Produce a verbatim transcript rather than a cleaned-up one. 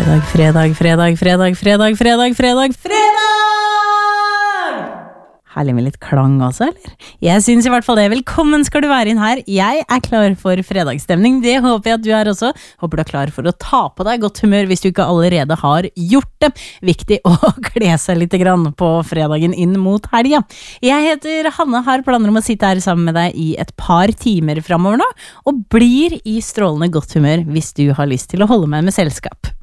Fredag, fredag, fredag, fredag, fredag, fredag, fredag, fredag! Herlig med litt klang også, eller? Jeg synes i hvert fall det. Velkommen skal du være inn her. Jeg er klar for fredagsstemning. Det håper jeg at du er også. Håper du er klar for å ta på deg godt humør hvis du ikke allerede har gjort det. Viktig å kle seg litt grann på fredagen inn mot helga. Jeg heter Hanne, har planer om å sitte her sammen med deg i et par timer fremover nå, og blir i strålende godt humør hvis du har lyst til å holde meg med selskap.